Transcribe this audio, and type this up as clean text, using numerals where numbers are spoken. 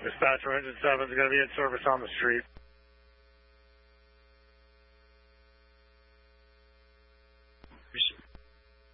Dispatcher engine 7 is going to be in service on the street.